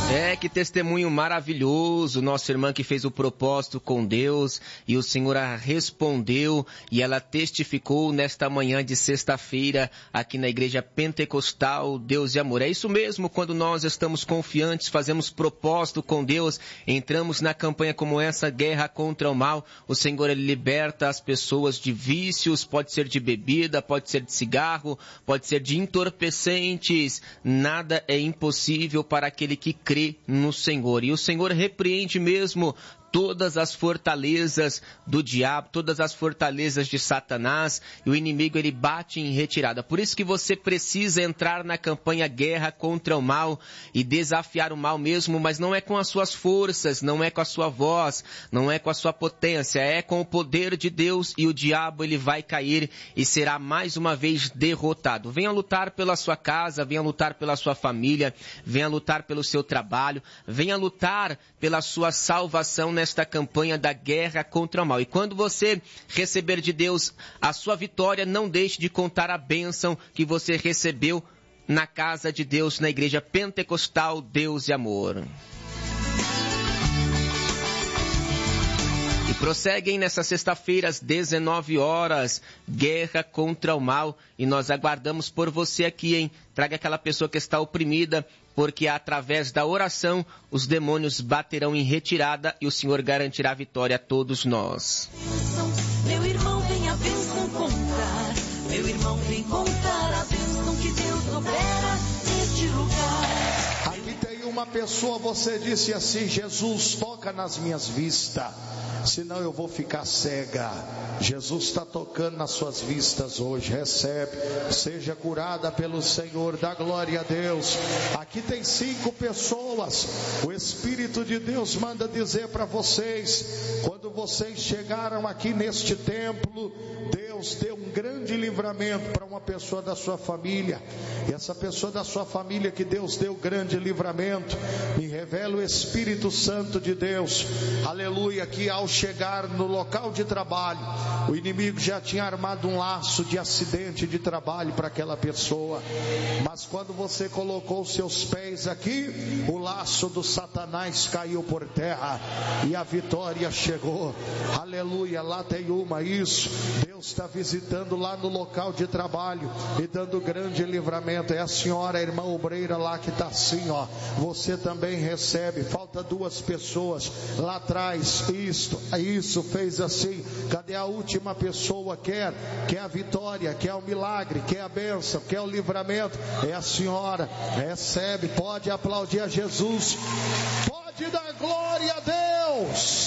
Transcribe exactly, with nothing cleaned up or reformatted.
É, que testemunho maravilhoso, nossa irmã que fez o propósito com Deus e o Senhor a respondeu e ela testificou nesta manhã de sexta-feira aqui na Igreja Pentecostal Deus e Amor. É isso mesmo, quando nós estamos confiantes, fazemos propósito com Deus, entramos na campanha como essa, guerra contra o mal, o Senhor ele liberta as pessoas de vícios, pode ser de bebida, pode ser de cigarro, pode ser de entorpecentes, nada é impossível para aquele que crê no Senhor. E o Senhor repreende mesmo todas as fortalezas do diabo, todas as fortalezas de Satanás, e o inimigo ele bate em retirada. Por isso que você precisa entrar na campanha guerra contra o mal e desafiar o mal mesmo, mas não é com as suas forças, não é com a sua voz, não é com a sua potência, é com o poder de Deus, e o diabo ele vai cair e será mais uma vez derrotado. Venha lutar pela sua casa, venha lutar pela sua família, venha lutar pelo seu trabalho, venha lutar pela sua salvação nesta campanha da guerra contra o mal. E quando você receber de Deus a sua vitória, não deixe de contar a bênção que você recebeu na casa de Deus, na Igreja Pentecostal Deus e Amor. E prosseguem nessa sexta-feira às dezenove horas, guerra contra o mal, e nós aguardamos por você aqui, hein? Traga aquela pessoa que está oprimida, porque através da oração os demônios baterão em retirada e o Senhor garantirá a vitória a todos nós. Meu irmão, vem a bênção contar. Meu irmão, vem contar a bênção que Deus opera neste lugar. Aqui tem uma pessoa, você disse assim: Jesus, toca nas minhas vistas, senão eu vou ficar cega. Jesus está tocando nas suas vistas hoje. Recebe, seja curada pelo Senhor, dá glória a Deus. Aqui tem cinco pessoas. O Espírito de Deus manda dizer para vocês: quando vocês chegaram aqui neste templo, Deus deu um grande livramento para uma pessoa da sua família. E essa pessoa da sua família que Deus deu grande livramento, me revela o Espírito Santo de Deus, aleluia, que ao chegar no local de trabalho, o inimigo já tinha armado um laço de acidente de trabalho para aquela pessoa, mas quando você colocou seus pés aqui, o laço do Satanás caiu por terra e a vitória chegou, aleluia. Lá tem uma, isso, Deus está visitando lá no local de trabalho e dando grande livramento. É a senhora, a irmã obreira lá que está assim, ó, você também recebe. Falta duas pessoas lá atrás, isto, isso, fez assim. Cadê a última pessoa? Quer, quer a vitória, quer o milagre, quer a bênção, quer o livramento. É a senhora, recebe. Pode aplaudir a Jesus, pode dar glória a Deus.